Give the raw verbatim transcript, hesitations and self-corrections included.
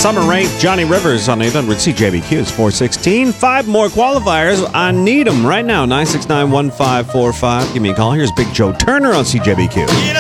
Summer Rain, Johnny Rivers on eight hundred C J B Q's four sixteen. Five more qualifiers. I need them right now. nine six nine, one five four five. Give me a call. Here's Big Joe Turner on C J B Q.